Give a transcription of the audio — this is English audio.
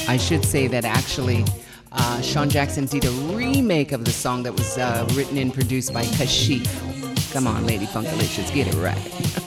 I should say that actually Sean Jackson did a remake of the song that was written and produced by Kashif. Come on, Lady Funkalicious, get it right.